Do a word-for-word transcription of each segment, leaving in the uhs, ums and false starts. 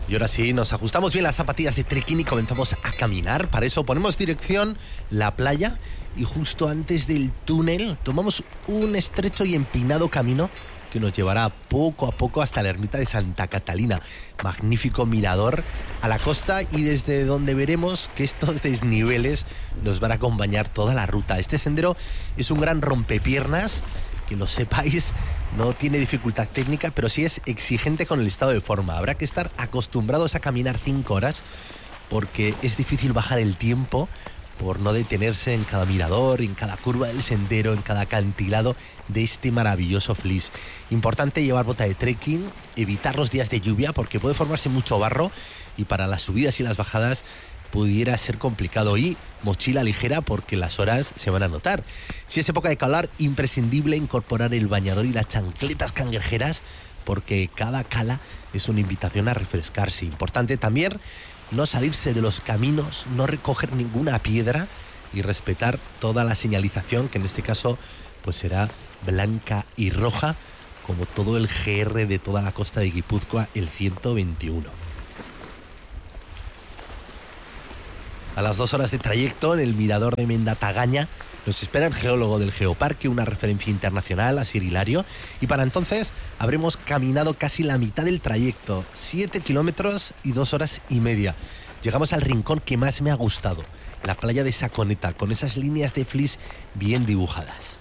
Y ahora sí, nos ajustamos bien las zapatillas de trekking y comenzamos a caminar. Para eso ponemos dirección la playa y justo antes del túnel tomamos un estrecho y empinado camino que nos llevará poco a poco hasta la ermita de Santa Catalina. Magnífico mirador a la costa y desde donde veremos que estos desniveles nos van a acompañar toda la ruta. Este sendero es un gran rompepiernas, que lo sepáis, no tiene dificultad técnica, pero sí es exigente con el estado de forma. Habrá que estar acostumbrados a caminar cinco horas porque es difícil bajar el tiempo por no detenerse en cada mirador, en cada curva del sendero, en cada acantilado de este maravilloso Flix. Importante llevar bota de trekking, evitar los días de lluvia porque puede formarse mucho barro y para las subidas y las bajadas pudiera ser complicado, y mochila ligera porque las horas se van a notar. Si es época de calor, imprescindible incorporar el bañador y las chancletas cangrejeras porque cada cala es una invitación a refrescarse. Importante también no salirse de los caminos, no recoger ninguna piedra y respetar toda la señalización, que en este caso pues será blanca y roja, como todo el G R de toda la costa de Guipúzcoa, el ciento veintiuno. A las dos horas de trayecto, en el mirador de Mendatagaña, nos espera el geólogo del Geoparque, una referencia internacional, Asier Hilario, y para entonces habremos caminado casi la mitad del trayecto, siete kilómetros y dos horas y media. Llegamos al rincón que más me ha gustado, la playa de Saconeta, con esas líneas de Flix bien dibujadas.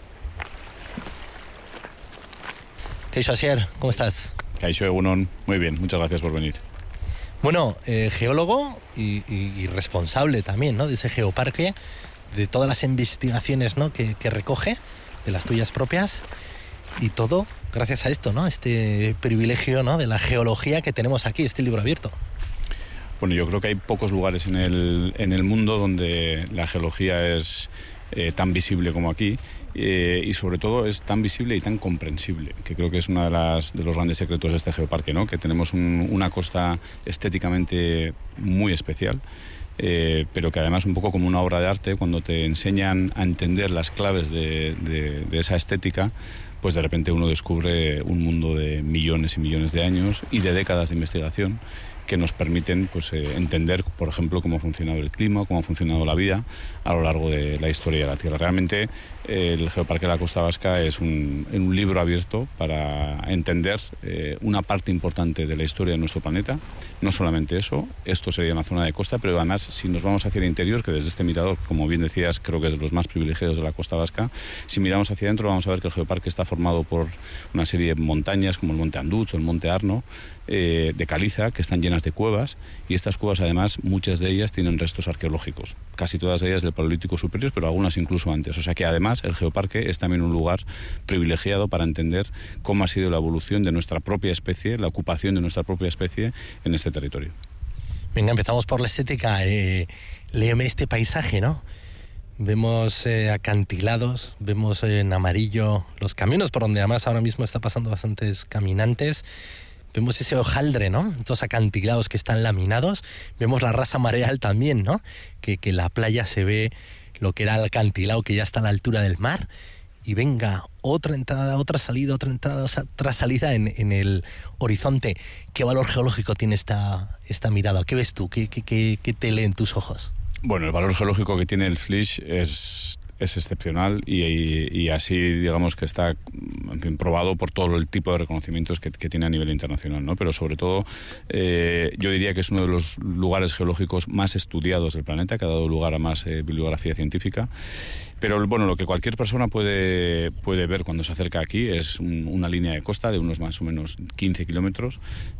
Kaixo, Asier, ¿cómo estás? Kaixo, Egunon, muy bien, muchas gracias por venir. Bueno, eh, geólogo y, y, y responsable también, ¿no?, de ese geoparque, de todas las investigaciones, ¿no?, que, que recoge, de las tuyas propias, y todo gracias a esto, ¿no?, este privilegio, ¿no?, de la geología que tenemos aquí, este libro abierto. Bueno, yo creo que hay pocos lugares en el, en el mundo donde la geología es eh, tan visible como aquí. Eh, y sobre todo es tan visible y tan comprensible, que creo que es uno de, las, de los grandes secretos de este geoparque, ¿no?, que tenemos un, una costa estéticamente muy especial, eh, pero que además un poco como una obra de arte, cuando te enseñan a entender las claves de, de, de esa estética, pues de repente uno descubre un mundo de millones y millones de años y de décadas de investigación que nos permiten pues, eh, entender, por ejemplo, cómo ha funcionado el clima, cómo ha funcionado la vida a lo largo de la historia de la Tierra. Realmente eh, el Geoparque de la Costa Vasca es un, un libro abierto para entender eh, una parte importante de la historia de nuestro planeta. No solamente eso, esto sería una zona de costa, pero además si nos vamos hacia el interior, que desde este mirador, como bien decías, creo que es de los más privilegiados de la Costa Vasca, si miramos hacia adentro vamos a ver que el Geoparque está formado por una serie de montañas como el Monte Anduz o el Monte Arno, eh, de caliza, que están llenas de cuevas, y estas cuevas además, muchas de ellas tienen restos arqueológicos, casi todas ellas del Paleolítico Superior, pero algunas incluso antes. O sea que además el Geoparque es también un lugar privilegiado para entender cómo ha sido la evolución de nuestra propia especie, la ocupación de nuestra propia especie en este territorio. Venga, empezamos por la estética. Eh, léeme este paisaje, ¿no? Vemos eh, acantilados, vemos eh, en amarillo los caminos por donde además ahora mismo está pasando bastantes caminantes. Vemos ese hojaldre, ¿no?, estos acantilados que están laminados. Vemos la rasa mareal también, ¿no?, que, que la playa se ve lo que era el acantilado, que ya está a la altura del mar. Y venga, otra entrada, otra salida, otra entrada, otra salida en, en el horizonte. ¿Qué valor geológico tiene esta, esta mirada? ¿Qué ves tú? ¿Qué, qué, qué, qué te lee en tus ojos? Bueno, el valor geológico que tiene el Flix es... es excepcional y, y, y así digamos que está, en fin, probado por todo el tipo de reconocimientos que, que tiene a nivel internacional, ¿no? Pero sobre todo eh, yo diría que es uno de los lugares geológicos más estudiados del planeta, que ha dado lugar a más eh, bibliografía científica. Pero bueno, lo que cualquier persona puede, puede ver cuando se acerca aquí es un, una línea de costa de unos más o menos quince kilómetros,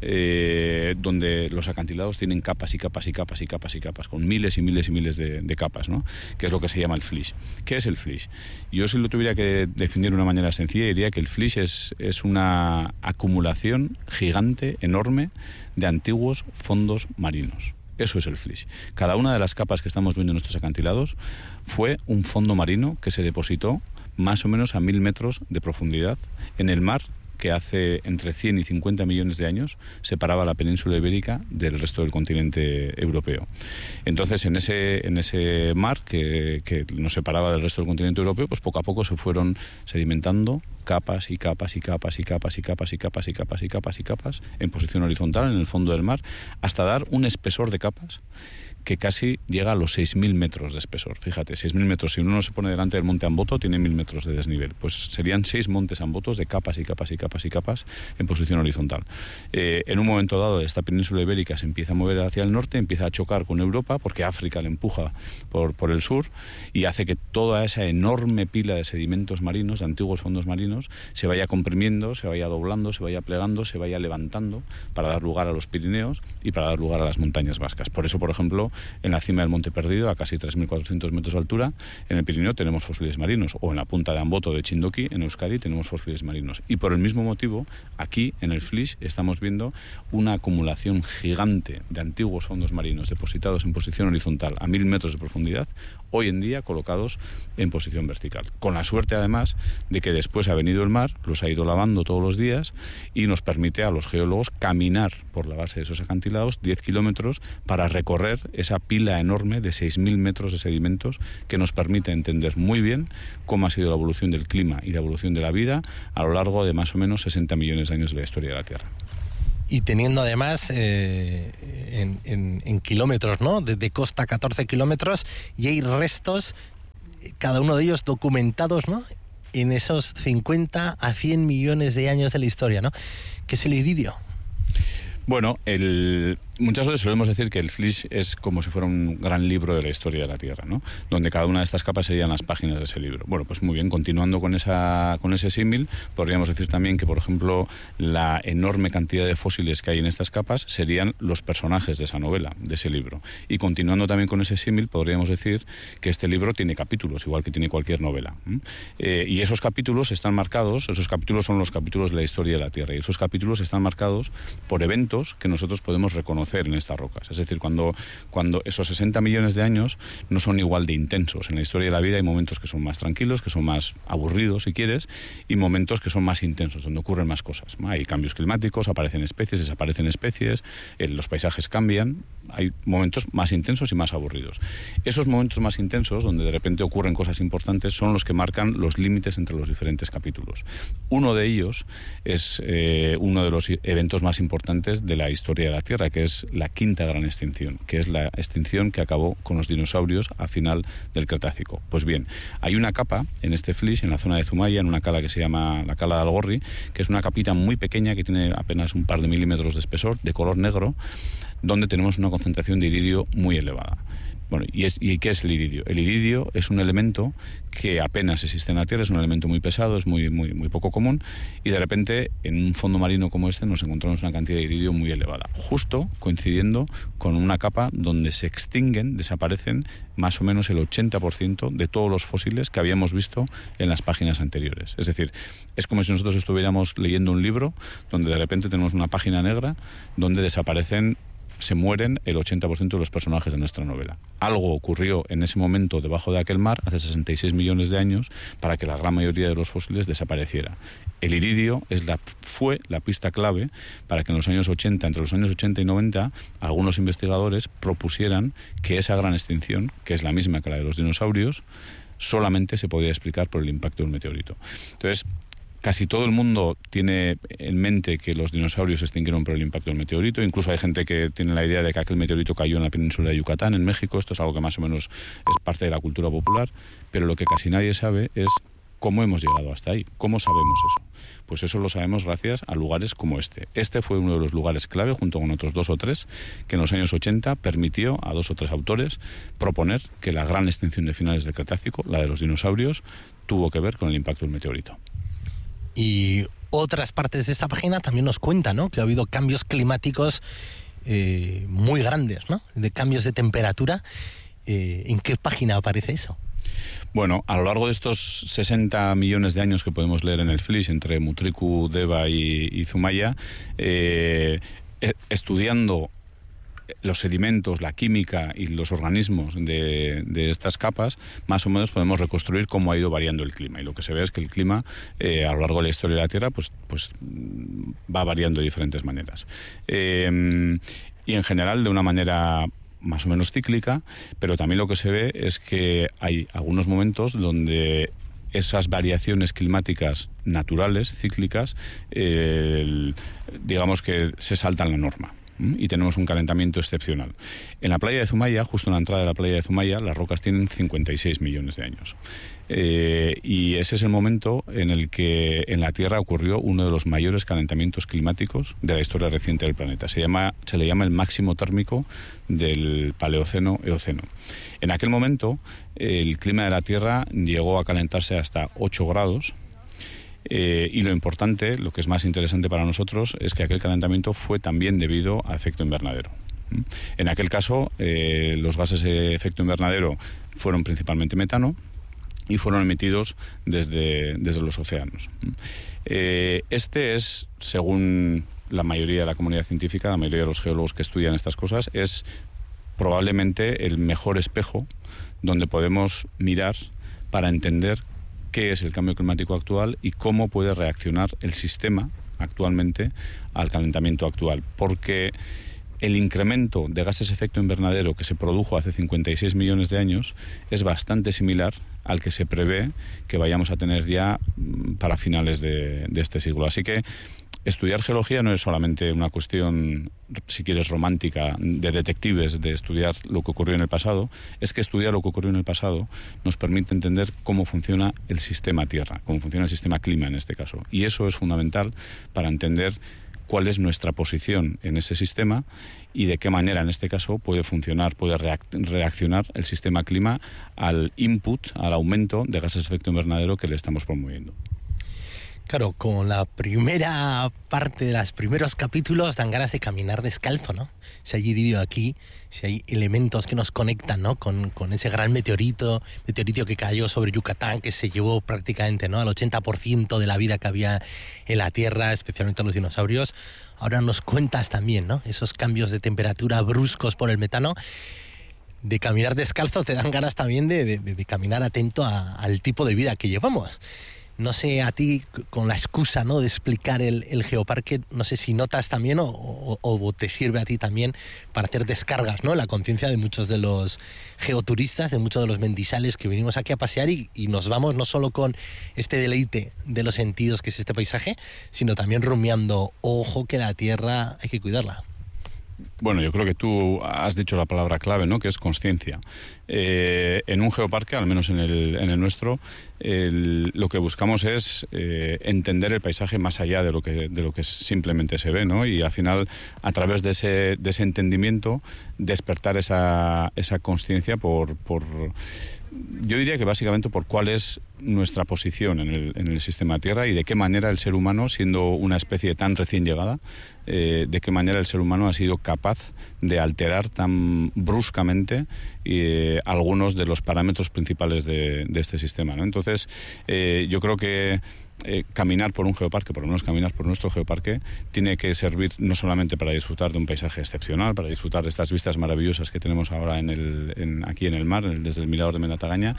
eh, donde los acantilados tienen capas y capas y capas y capas y capas, con miles y miles y miles de, de capas, ¿no?, que es lo que se llama el Flix. ¿Qué es el Flix? Yo, si lo tuviera que definir de una manera sencilla, diría que el Flix es, es una acumulación gigante, enorme, de antiguos fondos marinos. Eso es el Flix. Cada una de las capas que estamos viendo en nuestros acantilados fue un fondo marino que se depositó más o menos a mil metros de profundidad en el mar, que hace entre cien y cincuenta millones de años separaba la península ibérica del resto del continente europeo. Entonces, en ese, en ese mar que, que nos separaba del resto del continente europeo, pues poco a poco se fueron sedimentando capas y capas y capas y capas y capas y capas y capas y capas y capas en posición horizontal en el fondo del mar, hasta dar un espesor de capas que casi llega a los seis mil metros de espesor. Fíjate, seis mil metros. Si uno se pone delante del monte Amboto, tiene mil metros de desnivel. Pues serían seis montes Ambotos de capas y capas y capas y capas en posición horizontal. Eh, en un momento dado, esta península ibérica se empieza a mover hacia el norte, empieza a chocar con Europa, porque África le empuja por, por el sur, y hace que toda esa enorme pila de sedimentos marinos, de antiguos fondos marinos, se vaya comprimiendo, se vaya doblando, se vaya plegando, se vaya levantando, para dar lugar a los Pirineos y para dar lugar a las montañas vascas. Por eso, por ejemplo, en la cima del Monte Perdido, a casi tres mil cuatrocientos metros de altura, en el Pirineo tenemos fósiles marinos, o en la punta de Amboto de Chindoki, en Euskadi, tenemos fósiles marinos. Y por el mismo motivo, aquí en el Flix estamos viendo una acumulación gigante de antiguos fondos marinos depositados en posición horizontal a mil metros de profundidad, hoy en día colocados en posición vertical. Con la suerte, además, de que después ha venido el mar, los ha ido lavando todos los días y nos permite a los geólogos caminar por la base de esos acantilados diez kilómetros para recorrer esa pila enorme de seis mil metros de sedimentos que nos permite entender muy bien cómo ha sido la evolución del clima y la evolución de la vida a lo largo de más o menos sesenta millones de años de la historia de la Tierra. Y teniendo además eh, en, en, en kilómetros, ¿no? De, de costa catorce kilómetros, y hay restos, cada uno de ellos documentados, ¿no? En esos cincuenta a cien millones de años de la historia, ¿no? ¿Qué es el iridio? Bueno, el, muchas veces solemos decir que el Flix es como si fuera un gran libro de la historia de la Tierra, ¿no? Donde cada una de estas capas serían las páginas de ese libro. Bueno, pues muy bien, continuando con esa con ese símil, podríamos decir también que, por ejemplo, la enorme cantidad de fósiles que hay en estas capas serían los personajes de esa novela, de ese libro. Y continuando también con ese símil, podríamos decir que este libro tiene capítulos, igual que tiene cualquier novela. Eh, y esos capítulos están marcados, esos capítulos son los capítulos de la historia de la Tierra, y esos capítulos están marcados por eventos que nosotros podemos reconocer en estas rocas. Es decir, cuando, cuando esos sesenta millones de años no son igual de intensos. En la historia de la vida hay momentos que son más tranquilos, que son más aburridos, si quieres, y momentos que son más intensos, donde ocurren más cosas. Hay cambios climáticos, aparecen especies, desaparecen especies, eh, los paisajes cambian, hay momentos más intensos y más aburridos. Esos momentos más intensos, donde de repente ocurren cosas importantes, son los que marcan los límites entre los diferentes capítulos. Uno de ellos es eh, uno de los eventos más importantes de la historia de la Tierra, que es la quinta gran extinción, que es la extinción que acabó con los dinosaurios a final del Cretácico. Pues bien, hay una capa en este Flix, en la zona de Zumaya, en una cala que se llama la cala de Algorri, que es una capita muy pequeña que tiene apenas un par de milímetros de espesor, de color negro, donde tenemos una concentración de iridio muy elevada. Bueno, ¿y, es, ¿y qué es el iridio? El iridio es un elemento que apenas existe en la Tierra, es un elemento muy pesado, es muy, muy, muy poco común, y de repente en un fondo marino como este nos encontramos una cantidad de iridio muy elevada, justo coincidiendo con una capa donde se extinguen, desaparecen más o menos el ochenta por ciento de todos los fósiles que habíamos visto en las páginas anteriores. Es decir, es como si nosotros estuviéramos leyendo un libro donde de repente tenemos una página negra donde desaparecen, se mueren el ochenta por ciento de los personajes de nuestra novela. Algo ocurrió en ese momento debajo de aquel mar, hace sesenta y seis millones de años, para que la gran mayoría de los fósiles desapareciera. El iridio es la, fue la pista clave para que en los años ochenta, entre los años ochenta y noventa, algunos investigadores propusieran que esa gran extinción, que es la misma que la de los dinosaurios, solamente se podía explicar por el impacto de un meteorito. Entonces, casi todo el mundo tiene en mente que los dinosaurios se extinguieron por el impacto del meteorito. Incluso hay gente que tiene la idea de que aquel meteorito cayó en la península de Yucatán, en México. Esto es algo que más o menos es parte de la cultura popular. Pero lo que casi nadie sabe es cómo hemos llegado hasta ahí. ¿Cómo sabemos eso? Pues eso lo sabemos gracias a lugares como este. Este fue uno de los lugares clave, junto con otros dos o tres, que en los años ochenta permitió a dos o tres autores proponer que la gran extinción de finales del Cretácico, la de los dinosaurios, tuvo que ver con el impacto del meteorito. Y otras partes de esta página también nos cuentan, ¿no?, que ha habido cambios climáticos eh, muy grandes, ¿no?, de cambios de temperatura. Eh, ¿En qué página aparece eso? Bueno, a lo largo de estos sesenta millones de años que podemos leer en el Flix, entre Mutriku, Deva y, y Zumaya, eh, estudiando los sedimentos, la química y los organismos de, de estas capas, más o menos podemos reconstruir cómo ha ido variando el clima. Y lo que se ve es que el clima, eh, a lo largo de la historia de la Tierra, pues, pues va variando de diferentes maneras. Eh, y en general de una manera más o menos cíclica, pero también lo que se ve es que hay algunos momentos donde esas variaciones climáticas naturales, cíclicas, eh, el, digamos que se saltan la norma. Y tenemos un calentamiento excepcional. En la playa de Zumaya, justo en la entrada de la playa de Zumaya, las rocas tienen cincuenta y seis millones de años. Eh, y ese es el momento en el que en la Tierra ocurrió uno de los mayores calentamientos climáticos de la historia reciente del planeta. Se llama, se le llama el máximo térmico del Paleoceno-Eoceno. En aquel momento, el clima de la Tierra llegó a calentarse hasta ocho grados. Eh, y lo importante, lo que es más interesante para nosotros, es que aquel calentamiento fue también debido a efecto invernadero. En aquel caso, eh, los gases de efecto invernadero fueron principalmente metano y fueron emitidos desde, desde los océanos. Eh, este es, según la mayoría de la comunidad científica, la mayoría de los geólogos que estudian estas cosas, es probablemente el mejor espejo donde podemos mirar para entender qué es el cambio climático actual y cómo puede reaccionar el sistema actualmente al calentamiento actual. Porque el incremento de gases de efecto invernadero que se produjo hace cincuenta y seis millones de años es bastante similar al que se prevé que vayamos a tener ya para finales de, de este siglo. Así que estudiar geología no es solamente una cuestión, si quieres, romántica, de detectives, de estudiar lo que ocurrió en el pasado. Es que estudiar lo que ocurrió en el pasado nos permite entender cómo funciona el sistema Tierra, cómo funciona el sistema clima en este caso. Y eso es fundamental para entender cuál es nuestra posición en ese sistema y de qué manera, en este caso, puede funcionar, puede reaccionar el sistema clima al input, al aumento de gases de efecto invernadero que le estamos promoviendo. Claro, con la primera parte de los primeros capítulos dan ganas de caminar descalzo, ¿no? Si hay iridio aquí, si hay elementos que nos conectan, ¿no? Con, con ese gran meteorito, meteorito que cayó sobre Yucatán, que se llevó prácticamente, ¿no?, al ochenta por ciento de la vida que había en la Tierra, especialmente los dinosaurios. Ahora nos cuentas también, ¿no?, esos cambios de temperatura bruscos por el metano. De caminar descalzo te dan ganas también de, de, de caminar atento a, al tipo de vida que llevamos. No sé, a ti, con la excusa, ¿no?, de explicar el, el geoparque, no sé si notas también o, o, o te sirve a ti también para hacer descargas, ¿no?, la conciencia de muchos de los geoturistas, de muchos de los mendizales que venimos aquí a pasear y, y nos vamos no solo con este deleite de los sentidos que es este paisaje, sino también rumiando, ojo que la Tierra hay que cuidarla. Bueno, yo creo que tú has dicho la palabra clave, ¿no?, que es consciencia. Eh, en un geoparque, al menos en el, en el nuestro, el, lo que buscamos es eh, entender el paisaje más allá de lo que, de lo que simplemente se ve, ¿no? Y al final, a través de ese, de ese entendimiento, despertar esa, esa consciencia por, por... Yo diría que básicamente por cuál es nuestra posición en el, en el sistema Tierra y de qué manera el ser humano, siendo una especie tan recién llegada, eh, de qué manera el ser humano ha sido capaz de alterar tan bruscamente eh, algunos de los parámetros principales de, de este sistema, ¿no? Entonces, eh, yo creo que Eh, caminar por un geoparque, por lo menos caminar por nuestro geoparque, tiene que servir no solamente para disfrutar de un paisaje excepcional, para disfrutar de estas vistas maravillosas que tenemos ahora en el, en, aquí en el mar, en el, desde el Mirador de Mendatagaña,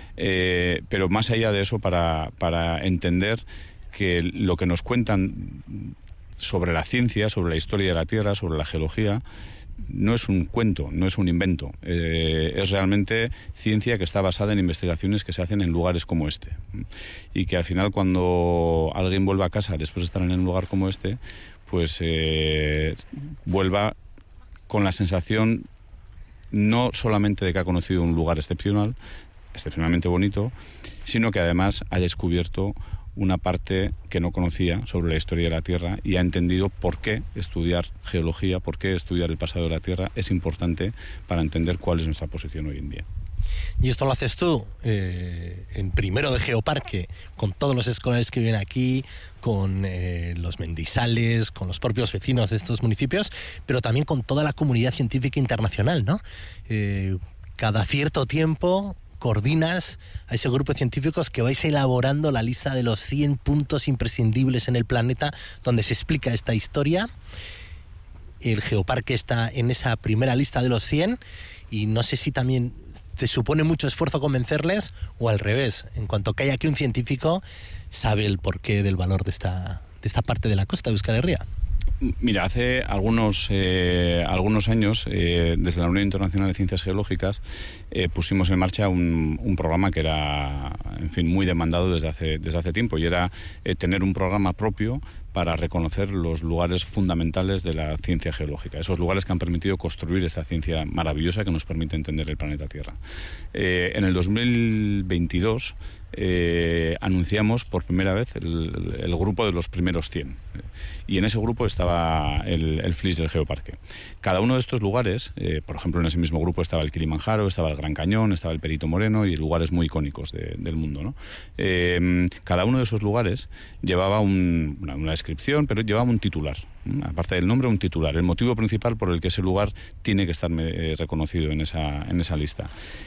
eh, pero más allá de eso, para, para entender que lo que nos cuentan sobre la ciencia, sobre la historia de la Tierra, sobre la geología, no es un cuento, no es un invento, eh, es realmente ciencia que está basada en investigaciones que se hacen en lugares como este. Y que al final, cuando alguien vuelva a casa después de estar en un lugar como este, pues eh, vuelva con la sensación no solamente de que ha conocido un lugar excepcional, excepcionalmente bonito, sino que además ha descubierto una parte que no conocía sobre la historia de la Tierra y ha entendido por qué estudiar geología, por qué estudiar el pasado de la Tierra es importante para entender cuál es nuestra posición hoy en día. Y esto lo haces tú eh, en primero de Geoparque, con todos los escolares que viven aquí, con eh, los mendizales, con los propios vecinos de estos municipios, pero también con toda la comunidad científica internacional, ¿no? Eh, cada cierto tiempo coordinas a ese grupo de científicos que vais elaborando la lista de los cien puntos imprescindibles en el planeta donde se explica esta historia. El Geoparque está en esa primera lista de los cien y no sé si también te supone mucho esfuerzo convencerles o al revés, en cuanto que hay aquí un científico sabe el porqué del valor de esta, de esta parte de la costa de Euskal Herria. Mira, hace algunos, eh, algunos años, eh, desde la Unión Internacional de Ciencias Geológicas, eh, pusimos en marcha un, un programa que era, en fin, muy demandado desde hace, desde hace tiempo, y era eh, tener un programa propio para reconocer los lugares fundamentales de la ciencia geológica, esos lugares que han permitido construir esta ciencia maravillosa que nos permite entender el planeta Tierra. Eh, en el dos mil veintidós eh, anunciamos por primera vez el, el grupo de los primeros cien, y en ese grupo estaba el, el Flix del Geoparque. Cada uno de estos lugares, eh, por ejemplo, en ese mismo grupo estaba el Kilimanjaro, estaba el Gran Cañón, estaba el Perito Moreno y lugares muy icónicos de, del mundo, ¿no? Eh, cada uno de esos lugares llevaba un, una, una descripción, pero llevaba un titular. Aparte del nombre, un titular, el motivo principal por el que ese lugar tiene que estar eh, reconocido en esa, en esa lista.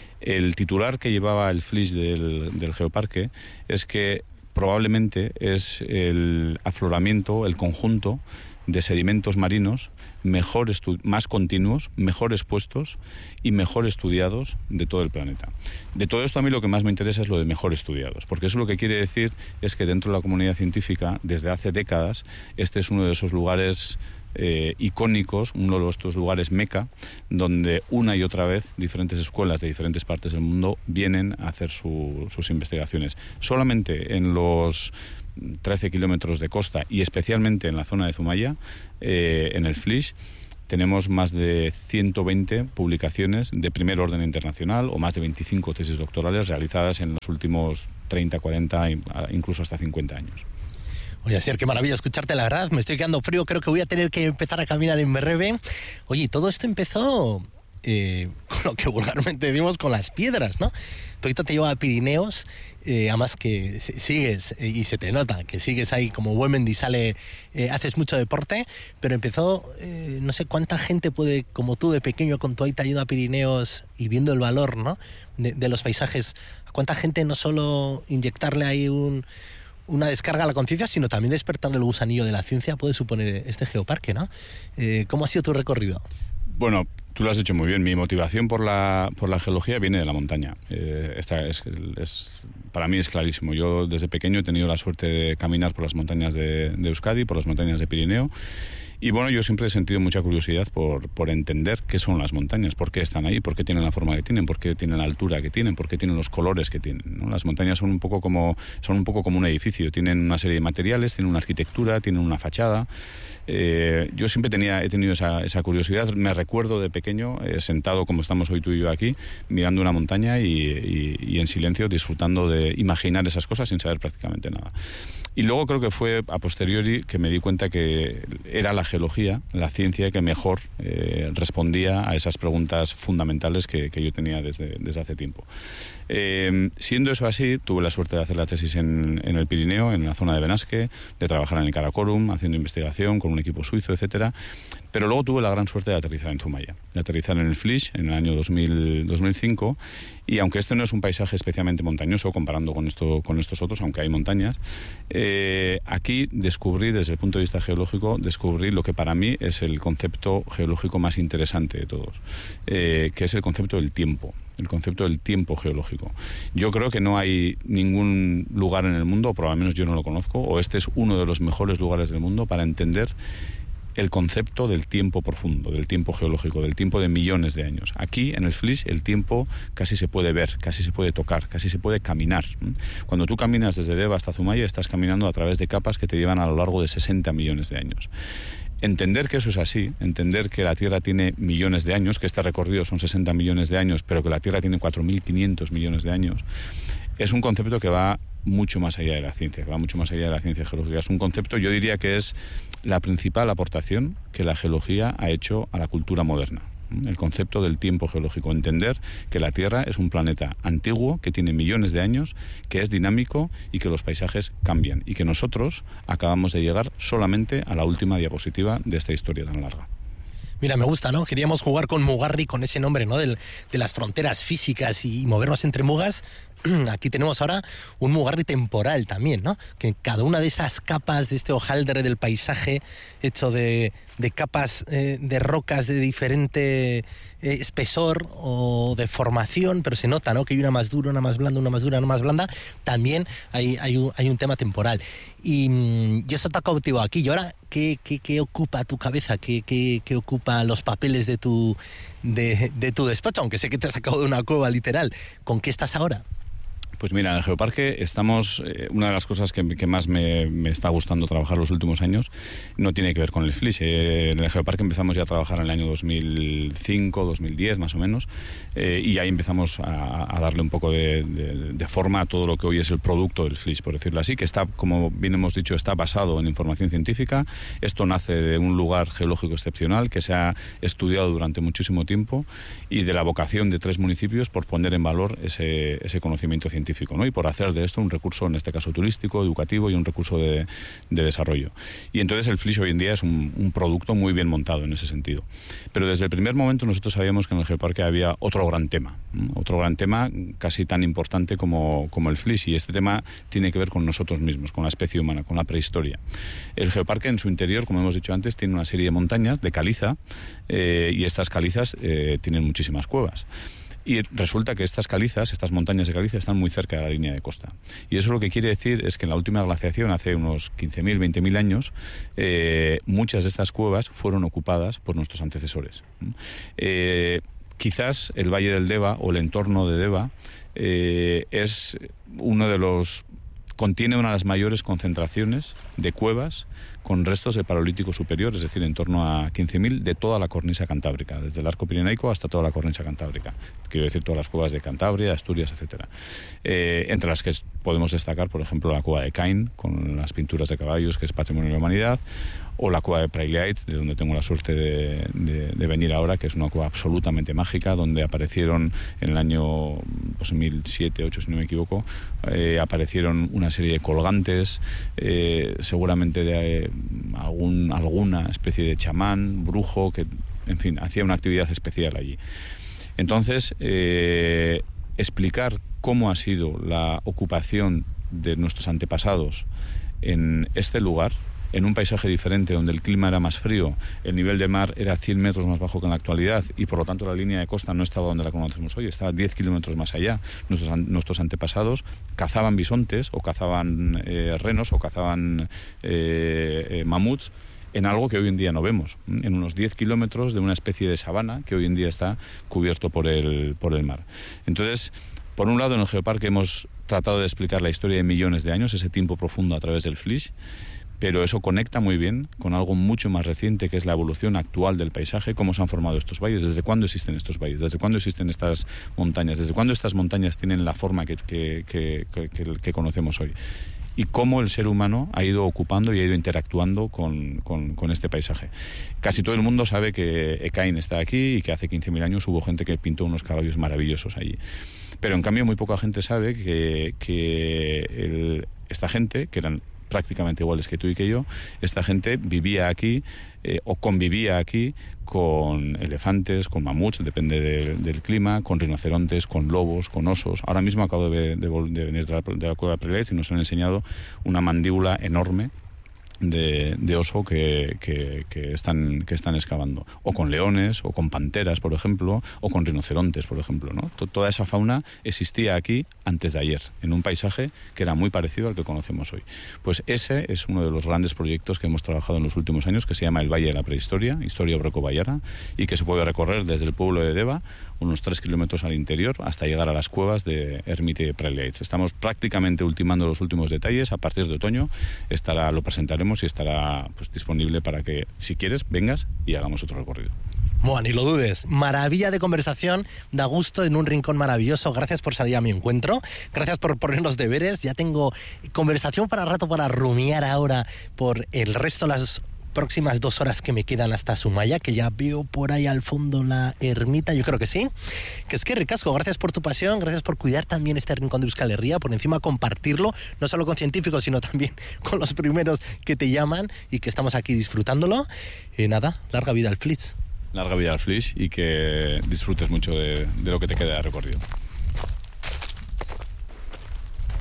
El titular que llevaba el Flix del, del Geoparque es que probablemente es el afloramiento, el conjunto de sedimentos marinos mejor estu- más continuos, mejor expuestos y mejor estudiados de todo el planeta. De todo esto a mí lo que más me interesa es lo de mejor estudiados, porque eso lo que quiere decir es que dentro de la comunidad científica, desde hace décadas, este es uno de esos lugares Eh, icónicos, uno de estos lugares meca, donde una y otra vez diferentes escuelas de diferentes partes del mundo vienen a hacer su, sus investigaciones. Solamente en los trece kilómetros de costa y especialmente en la zona de Zumaya, eh, en el Flix, tenemos más de ciento veinte publicaciones de primer orden internacional o más de veinticinco tesis doctorales realizadas en los últimos treinta, cuarenta, incluso hasta cincuenta años. Oye, Asier, qué maravilla escucharte, la verdad. Me estoy quedando frío, creo que voy a tener que empezar a caminar en breve. Oye, todo esto empezó eh, con lo que vulgarmente decimos con las piedras, ¿no? Tú ahorita te llevas a Pirineos, eh, además que sigues, eh, y se te nota, que sigues ahí como buen mendizale, eh, haces mucho deporte, pero empezó, eh, no sé cuánta gente puede, como tú de pequeño con tu aita yendo a Pirineos y viendo el valor, ¿no?, de, de los paisajes, cuánta gente no solo inyectarle ahí un... una descarga a la conciencia, sino también despertar el gusanillo de la ciencia puede suponer este geoparque, ¿no? Eh, ¿Cómo ha sido tu recorrido? Bueno, tú lo has hecho muy bien. Mi motivación por la, por la geología viene de la montaña. Eh, esta es, es, para mí es clarísimo. Yo desde pequeño he tenido la suerte de caminar por las montañas de, de Euskadi, por las montañas de Pirineo. Y bueno, yo siempre he sentido mucha curiosidad por, por entender qué son las montañas, por qué están ahí, por qué tienen la forma que tienen, por qué tienen la altura que tienen, por qué tienen los colores que tienen, ¿no? Las montañas son un poco como, son un poco como un edificio, tienen una serie de materiales, tienen una arquitectura, tienen una fachada. Eh, yo siempre tenía, he tenido esa, esa curiosidad. Me recuerdo de pequeño, eh, sentado como estamos hoy tú y yo aquí, mirando una montaña y, y, y en silencio disfrutando de imaginar esas cosas sin saber prácticamente nada. Y luego creo que fue a posteriori que me di cuenta que era la geología, la ciencia que mejor eh, respondía a esas preguntas fundamentales que, que yo tenía desde, desde hace tiempo. Eh, siendo eso así, tuve la suerte de hacer la tesis en, en el Pirineo, en la zona de Benasque, de trabajar en el Karakorum, haciendo investigación con un equipo suizo, etcétera. Pero luego tuve la gran suerte de aterrizar en Zumaya, de aterrizar en el Flix en el año dos mil, dos mil cinco, y aunque este no es un paisaje especialmente montañoso comparando con, esto, con estos otros, aunque hay montañas, eh, aquí descubrí, desde el punto de vista geológico, descubrí lo que para mí es el concepto geológico más interesante de todos, eh, que es el concepto del tiempo. El concepto del tiempo geológico. Yo creo que no hay ningún lugar en el mundo, o por lo menos yo no lo conozco, o este es uno de los mejores lugares del mundo para entender el concepto del tiempo profundo, del tiempo geológico, del tiempo de millones de años. Aquí, en el Flix, el tiempo casi se puede ver, casi se puede tocar, casi se puede caminar. Cuando tú caminas desde Deva hasta Zumaya, estás caminando a través de capas que te llevan a lo largo de sesenta millones de años. Entender que eso es así, entender que la Tierra tiene millones de años, que este recorrido son sesenta millones de años, pero que la Tierra tiene cuatro mil quinientos millones de años, es un concepto que va mucho más allá de la ciencia, que va mucho más allá de la ciencia geológica. Es un concepto, yo diría que es la principal aportación que la geología ha hecho a la cultura moderna. El concepto del tiempo geológico, entender que la Tierra es un planeta antiguo que tiene millones de años, que es dinámico y que los paisajes cambian y que nosotros acabamos de llegar solamente a la última diapositiva de esta historia tan larga. Mira, me gusta, ¿no? Queríamos jugar con Mugarri, con ese nombre, ¿no? Del, de las fronteras físicas y movernos entre mugas, aquí tenemos ahora un Mugarri temporal también, ¿no? Que cada una de esas capas de este hojaldre del paisaje, hecho de, de capas eh, de rocas de diferente eh, espesor o de formación, pero se nota, ¿no? Que hay una más dura, una más blanda, una más dura, una más blanda. También hay, hay, un, hay un tema temporal. Y, y eso te ha cautivado aquí. Y ahora, ¿qué, qué, qué ocupa tu cabeza? ¿Qué, qué, qué ocupa los papeles de tu, de, de tu despacho? Aunque sé que te has sacado de una cueva literal. ¿Con qué estás ahora? Pues mira, en el Geoparque estamos, eh, una de las cosas que, que más me, me está gustando trabajar los últimos años no tiene que ver con el Flix. Eh, en el Geoparque empezamos ya a trabajar en el año dos mil cinco, dos mil diez más o menos, eh, y ahí empezamos a, a darle un poco de, de, de forma a todo lo que hoy es el producto del Flix, por decirlo así, que está, como bien hemos dicho, está basado en información científica. Esto nace de un lugar geológico excepcional que se ha estudiado durante muchísimo tiempo y de la vocación de tres municipios por poner en valor ese, ese conocimiento científico, ¿no? Y por hacer de esto un recurso, en este caso turístico, educativo y un recurso de, de desarrollo. Y entonces el Flix hoy en día es un, un producto muy bien montado en ese sentido. Pero desde el primer momento nosotros sabíamos que en el Geoparque había otro gran tema, ¿no? Otro gran tema casi tan importante como, como el Flix, y este tema tiene que ver con nosotros mismos, con la especie humana, con la prehistoria. El Geoparque en su interior, como hemos dicho antes, tiene una serie de montañas de caliza, eh, y estas calizas eh, tienen muchísimas cuevas. Y resulta que estas calizas, estas montañas de caliza, están muy cerca de la línea de costa. Y eso lo que quiere decir es que en la última glaciación, hace unos quince mil, veinte mil años, eh, muchas de estas cuevas fueron ocupadas por nuestros antecesores. Eh, quizás el Valle del Deva o el entorno de Deva eh, es uno de los... contiene una de las mayores concentraciones de cuevas con restos de Paleolítico superior, es decir, en torno a quince mil de toda la cornisa cantábrica, desde el arco pirenaico hasta toda la cornisa cantábrica. Quiero decir, todas las cuevas de Cantabria, Asturias, etcétera. Eh, entre las que podemos destacar, por ejemplo, la cueva de Caín, con las pinturas de caballos, que es Patrimonio de la Humanidad, o la cueva de Prailiait, de donde tengo la suerte de, de, de venir ahora, que es una cueva absolutamente mágica, donde aparecieron en el año pues, mil siete, ocho, si no me equivoco, eh, aparecieron una serie de colgantes, eh, seguramente de eh, algún, alguna especie de chamán, brujo, que, en fin, hacía una actividad especial allí. Entonces, eh, explicar cómo ha sido la ocupación de nuestros antepasados en este lugar, en un paisaje diferente, donde el clima era más frío, el nivel de mar era cien metros más bajo que en la actualidad, y por lo tanto la línea de costa no estaba donde la conocemos hoy, estaba diez kilómetros más allá. Nuestros, nuestros antepasados cazaban bisontes, o cazaban eh, renos, o cazaban eh, eh, mamuts, en algo que hoy en día no vemos, en unos diez kilómetros de una especie de sabana que hoy en día está cubierto por el, por el mar. Entonces, por un lado, en el Geoparque hemos tratado de explicar la historia de millones de años, ese tiempo profundo a través del Flix, pero eso conecta muy bien con algo mucho más reciente, que es la evolución actual del paisaje, cómo se han formado estos valles, desde cuándo existen estos valles, desde cuándo existen estas montañas, desde cuándo estas montañas tienen la forma que, que, que, que, que conocemos hoy, y cómo el ser humano ha ido ocupando y ha ido interactuando con, con, con este paisaje. Casi todo el mundo sabe que Ecaín está aquí y que hace quince mil años hubo gente que pintó unos caballos maravillosos allí. Pero en cambio muy poca gente sabe que, que el, esta gente, que eran prácticamente iguales que tú y que yo, esta gente vivía aquí eh, o convivía aquí con elefantes, con mamuts, depende de, del clima, con rinocerontes, con lobos, con osos. Ahora mismo acabo de, de, de venir de la, de la cueva de Prailiait y nos han enseñado una mandíbula enorme De, de oso que, que, que, están, que están excavando, o con leones, o con panteras, por ejemplo, o con rinocerontes, por ejemplo, ¿no? Toda esa fauna existía aquí antes de ayer, en un paisaje que era muy parecido al que conocemos hoy. Pues ese es uno de los grandes proyectos que hemos trabajado en los últimos años, que se llama el Valle de la Prehistoria, Historia Obreco-Bayara, y que se puede recorrer desde el pueblo de Deva, unos tres kilómetros al interior, hasta llegar a las cuevas de Ermite y Prailiait. Estamos prácticamente ultimando los últimos detalles. A partir de otoño estará, lo presentaremos y estará pues, disponible para que, si quieres, vengas y hagamos otro recorrido. Bueno, ni lo dudes. Maravilla de conversación, da gusto en un rincón maravilloso. Gracias por salir a mi encuentro, gracias por ponernos deberes. Ya tengo conversación para rato para rumiar ahora por el resto de las próximas dos horas que me quedan hasta Zumaya, que ya veo por ahí al fondo la ermita, yo creo que sí. Que es que ricasco, gracias por tu pasión, gracias por cuidar también este rincón de Euskal Herria, por encima compartirlo, no solo con científicos, sino también con los primeros que te llaman y que estamos aquí disfrutándolo. Y nada, larga vida al Flix. Larga vida al Flix y que disfrutes mucho de, de lo que te queda de recorrido.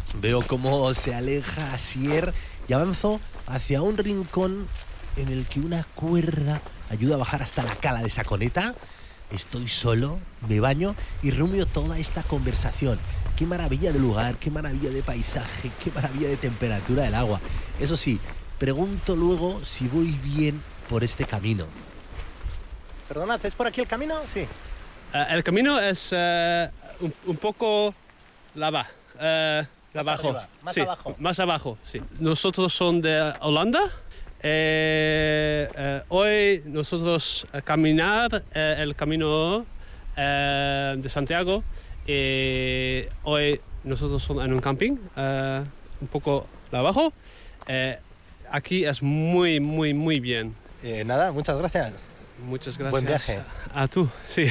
Veo cómo se aleja Asier y avanzo hacia un rincón en el que una cuerda ayuda a bajar hasta la cala de Saconeta. Estoy solo, me baño y rumio toda esta conversación. Qué maravilla de lugar, qué maravilla de paisaje, qué maravilla de temperatura del agua. Eso sí, pregunto luego si voy bien por este camino. Perdonad, ¿es por aquí el camino? Sí. Uh, el camino es uh, un, un poco lava, uh, Más abajo. arriba, más sí, abajo. Más abajo, sí. Nosotros somos de Holanda. Eh, eh, hoy nosotros a caminar eh, el camino eh, de Santiago. Eh, hoy nosotros somos en un camping, eh, un poco abajo. Eh, aquí es muy, muy, muy bien. Eh, nada, muchas gracias. Muchas gracias. Buen viaje. A tú, sí.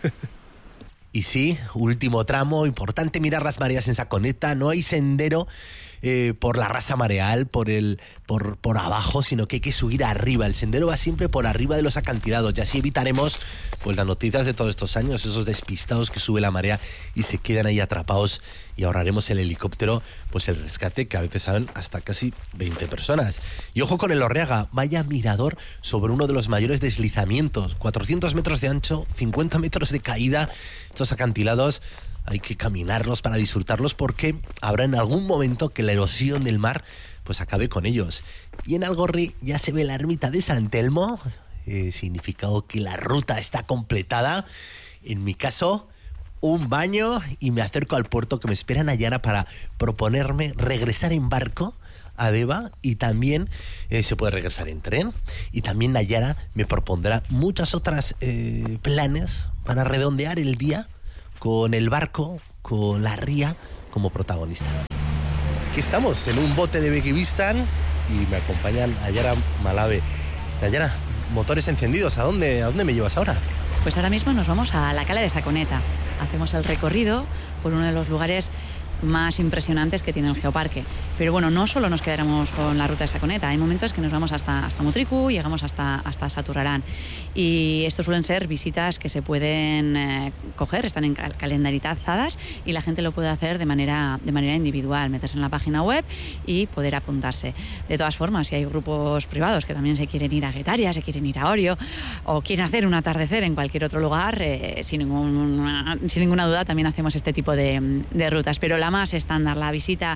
Y sí, último tramo, importante mirar las mareas en Saconeta, no hay sendero eh, por la rasa mareal, por, el, por, por abajo, sino que hay que subir arriba, el sendero va siempre por arriba de los acantilados y así evitaremos pues las noticias de todos estos años, esos despistados que sube la marea y se quedan ahí atrapados y ahorraremos el helicóptero, pues el rescate que a veces saben hasta casi veinte personas. Y ojo con el Orriaga, vaya mirador sobre uno de los mayores deslizamientos, cuatrocientos metros de ancho, cincuenta metros de caída. Estos acantilados hay que caminarlos para disfrutarlos porque habrá en algún momento que la erosión del mar pues acabe con ellos. Y en Algorri ya se ve la ermita de San Telmo, eh, significado que la ruta está completada. En mi caso, un baño y me acerco al puerto que me espera Nayara para proponerme regresar en barco a Deva y también eh, se puede regresar en tren y también Nayara me propondrá muchas otras eh, planes para redondear el día con el barco, con la ría como protagonista. Aquí estamos en un bote de Bequivistán y me acompaña Nayara Malave. Nayara, motores encendidos, ¿a dónde, a dónde me llevas ahora? Pues ahora mismo nos vamos a la cala de Saconeta. Hacemos el recorrido por uno de los lugares más impresionantes que tiene el geoparque. Pero bueno, no solo nos quedaremos con la ruta de Saconeta, hay momentos que nos vamos hasta, hasta Mutriku, llegamos hasta, hasta Saturrarán. Y esto suelen ser visitas que se pueden eh, coger, están en cal- calendarizadas y la gente lo puede hacer de manera, de manera individual, meterse en la página web y poder apuntarse. De todas formas, si hay grupos privados que también se quieren ir a Guetaria, se quieren ir a Orio o quieren hacer un atardecer en cualquier otro lugar, eh, sin, ningún, sin ninguna duda también hacemos este tipo de, de rutas. Pero la más estándar, la visita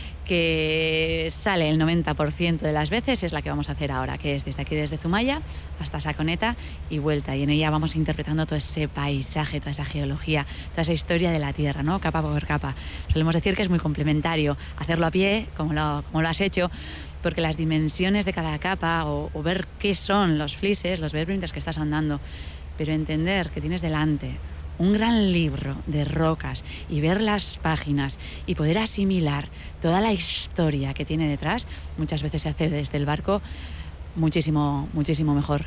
que sale el noventa por ciento de las veces es la que vamos a hacer ahora, que es desde aquí, desde Zumaya hasta Saconeta y vuelta, y en ella vamos interpretando todo ese paisaje, toda esa geología, toda esa historia de la Tierra, ¿no? Capa por capa. Solemos decir que es muy complementario hacerlo a pie, como lo, como lo has hecho, porque las dimensiones de cada capa o, o ver qué son los flises, los bedbrinders que estás andando, pero entender que tienes delante un gran libro de rocas y ver las páginas y poder asimilar toda la historia que tiene detrás, muchas veces se hace desde el barco muchísimo, muchísimo mejor.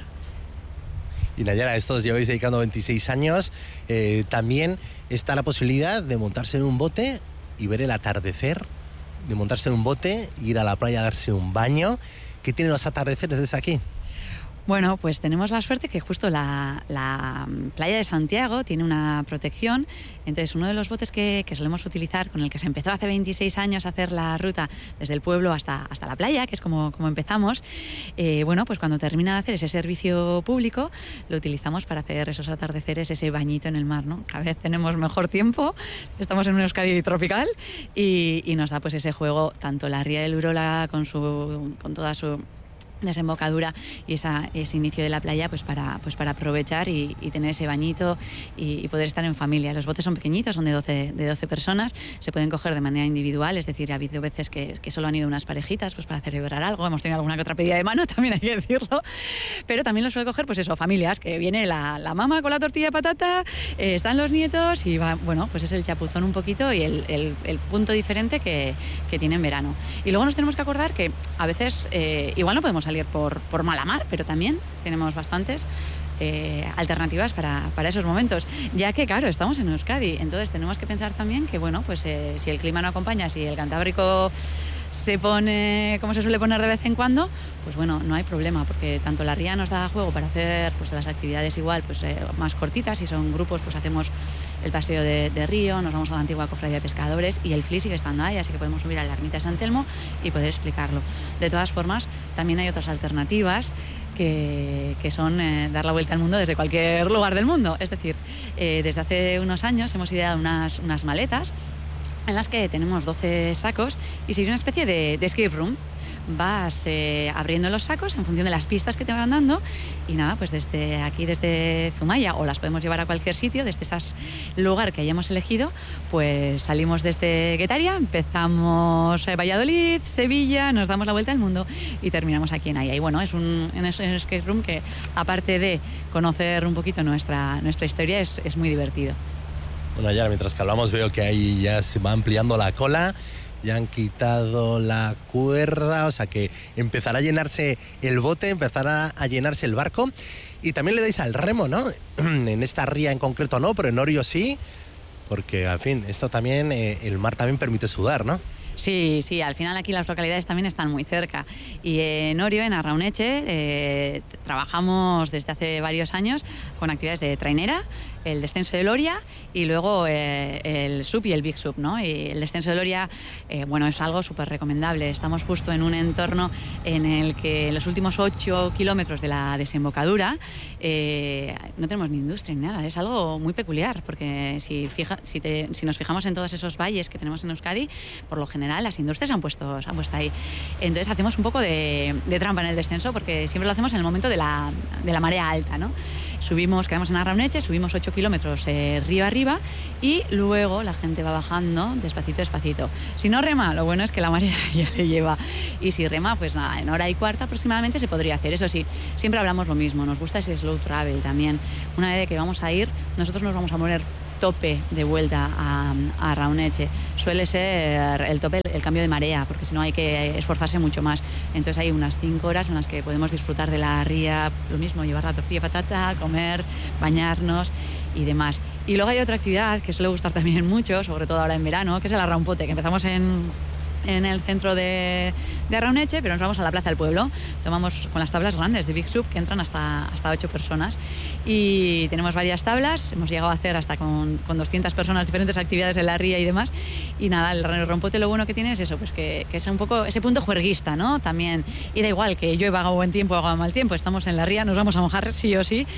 Y Nayara, estos lleváis dedicando veintiséis años, eh, también está la posibilidad de montarse en un bote y ver el atardecer, de montarse en un bote, ir a la playa a darse un baño. ¿Qué tienen los atardeceres desde aquí? Bueno, pues tenemos la suerte que justo la, la playa de Santiago tiene una protección. Entonces, uno de los botes que, que solemos utilizar, con el que se empezó hace veintiséis años a hacer la ruta desde el pueblo hasta, hasta la playa, que es como, como empezamos, eh, bueno, pues cuando termina de hacer ese servicio público, lo utilizamos para hacer esos atardeceres, ese bañito en el mar, ¿no? Cada vez tenemos mejor tiempo, estamos en un Euskadi tropical y, y nos da pues ese juego, tanto la ría del Urola con, su, con toda su desembocadura y esa, ese inicio de la playa, pues para, pues para aprovechar y, y tener ese bañito y, y poder estar en familia. Los botes son pequeñitos, son de doce, de doce personas, se pueden coger de manera individual, es decir, ha habido veces que, que solo han ido unas parejitas pues para celebrar algo, hemos tenido alguna que otra pedida de mano, también hay que decirlo, pero también los suele coger, pues eso, familias, que viene la, la mamá con la tortilla de patata, eh, están los nietos y va, bueno, pues es el chapuzón un poquito y el, el, el punto diferente que, que tiene en verano. Y luego nos tenemos que acordar que a veces eh, igual no podemos salir por, por mala mar, pero también tenemos bastantes eh, alternativas para, para esos momentos, ya que claro, estamos en Euskadi, entonces tenemos que pensar también que bueno, pues eh, si el clima no acompaña, si el Cantábrico se pone como se suele poner de vez en cuando, pues bueno, no hay problema, porque tanto la ría nos da juego para hacer pues las actividades igual pues eh, más cortitas, si son grupos pues hacemos el paseo de, de río, nos vamos a la antigua cofradía de pescadores y el F L I sigue estando ahí, así que podemos subir a la ermita de San Telmo y poder explicarlo. De todas formas, también hay otras alternativas que, que son eh, dar la vuelta al mundo desde cualquier lugar del mundo. Es decir, eh, desde hace unos años hemos ideado unas, unas maletas en las que tenemos doce sacos y sería una especie de, de escape room. Vas eh, abriendo los sacos en función de las pistas que te van dando y nada, pues desde aquí, desde Zumaya, o las podemos llevar a cualquier sitio, desde ese lugar que hayamos elegido, pues salimos desde Guetaria, empezamos eh, Valladolid, Sevilla, nos damos la vuelta al mundo y terminamos aquí en Aya. Y bueno, es un, en es, en escape room que, aparte de conocer un poquito nuestra, nuestra historia, es, es muy divertido. Bueno, ya mientras que hablamos veo que ahí ya se va ampliando la cola. Ya han quitado la cuerda, o sea que empezará a llenarse el bote, empezará a llenarse el barco. Y también le dais al remo, ¿no? En esta ría en concreto no, pero en Orio sí, porque, en fin, esto también, eh, el mar también permite sudar, ¿no? Sí, sí, al final aquí las localidades también están muy cerca. Y en Orio, en Arrauneche, eh, trabajamos desde hace varios años con actividades de trainera, el descenso de Loria y luego eh, el sub y el big sub, ¿no? Y el descenso de Loria, eh, bueno, es algo súper recomendable. Estamos justo en un entorno en el que en los últimos ocho kilómetros de la desembocadura eh, no tenemos ni industria ni nada. Es algo muy peculiar, porque si, fija, si, te, si nos fijamos en todos esos valles que tenemos en Euskadi, por lo general las industrias se han puesto, se han puesto ahí. Entonces hacemos un poco de, de trampa en el descenso, porque siempre lo hacemos en el momento de la, de la marea alta, ¿no? Subimos, quedamos en Arrauneche, subimos ocho kilómetros eh, río arriba y luego la gente va bajando despacito, despacito. Si no rema, lo bueno es que la marea ya le lleva. Y si rema, pues nada, en hora y cuarta aproximadamente se podría hacer. Eso sí, siempre hablamos lo mismo, nos gusta ese slow travel también. Una vez que vamos a ir, nosotros nos vamos a poner tope de vuelta a, a Arrauneche. Suele ser el tope, el cambio de marea, porque si no hay que esforzarse mucho más. Entonces hay unas cinco horas en las que podemos disfrutar de la ría, lo mismo, llevar la tortilla de patata, comer, bañarnos y demás. Y luego hay otra actividad que suele gustar también mucho, sobre todo ahora en verano, que es el arraumpote, que empezamos en... en el centro de, de Arrauneche, pero nos vamos a la plaza del pueblo. Tomamos con las tablas grandes de Big Sub que entran hasta, hasta ocho personas y tenemos varias tablas, hemos llegado a hacer hasta con, con doscientas personas diferentes actividades en la ría y demás. Y nada, el arraumpote lo bueno que tiene es eso, pues que, que es un poco ese punto juerguista, ¿no? También, y da igual que llueva, haga buen tiempo o haga mal tiempo, estamos en la ría, nos vamos a mojar sí o sí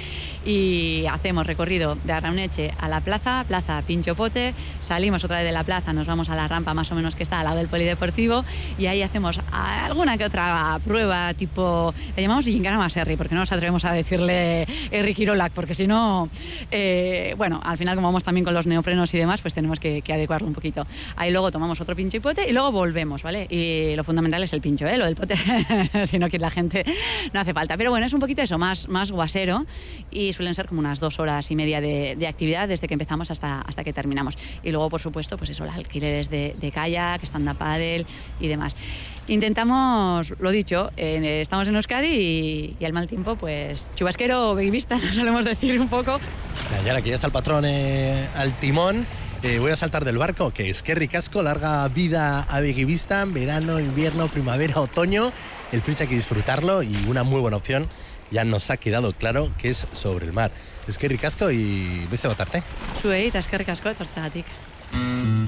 y hacemos recorrido de Arrauneche a la plaza, plaza Pinchopote, salimos otra vez de la plaza, nos vamos a la rampa más o menos que está al lado del polideportivo y ahí hacemos alguna que otra prueba tipo, le llamamos Gincana Maserri, porque no nos atrevemos a decirle Erri Kirolak, porque si no, eh, bueno, al final como vamos también con los neoprenos y demás, pues tenemos que, que adecuarlo un poquito. Ahí luego tomamos otro pincho y pote y luego volvemos, ¿vale? Y lo fundamental es el pincho, ¿eh? Lo del pote, si no quiere la gente, no hace falta. Pero bueno, es un poquito eso, más, más guasero y suelen ser como unas dos horas y media de, de actividad desde que empezamos hasta, hasta que terminamos. Y luego, por supuesto, pues eso, los alquileres de, de kayak, stand-up paddle y demás. Intentamos, lo dicho, eh, estamos en Euskadi y, y al mal tiempo, pues chubasquero o beguivista, nos solemos decir un poco. Y ahora que ya está el patrón eh, al timón, eh, voy a saltar del barco, que es que ricasco, larga vida a beguivista, verano, invierno, primavera, otoño. El F L I hay que disfrutarlo y una muy buena opción, ya nos ha quedado claro que es sobre el mar. Es que ricasco y beste batarte. Zuei, eta eskerrik asko etortzeagatik.